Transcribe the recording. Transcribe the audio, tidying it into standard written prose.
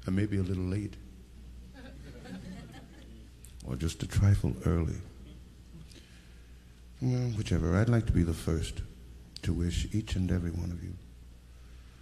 I may be a little late, or just a trifle early. Well, whichever. I'd like to be the first to wish each and every one of you